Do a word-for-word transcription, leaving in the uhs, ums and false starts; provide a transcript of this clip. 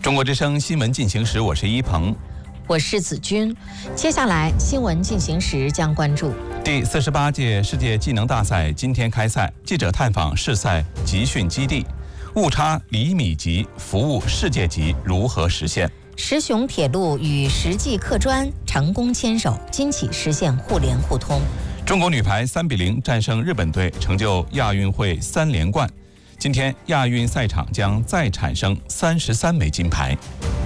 中国之声新闻进行时，我是一鹏， 我是子君。接下来新闻进行时将关注第四十八届世界技能大赛今天开赛，记者探访试赛集训基地，误差厘米级服务世界级如何实现？ 石雄铁路与实际客专成功牵手，今起实现互联互通。 中国女排三比零战胜日本队，成就亚运会三连冠。今天亚运赛场将再产生三十三枚金牌。